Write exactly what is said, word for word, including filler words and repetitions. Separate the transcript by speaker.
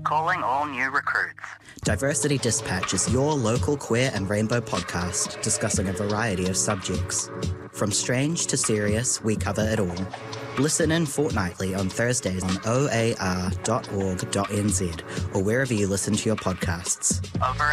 Speaker 1: Calling all new recruits.
Speaker 2: Diversity Dispatch is your local queer and rainbow podcast discussing a variety of subjects. From strange to serious, we cover it all. Listen in fortnightly on Thursdays on o a r dot org dot n z or wherever you listen to your podcasts.
Speaker 1: Over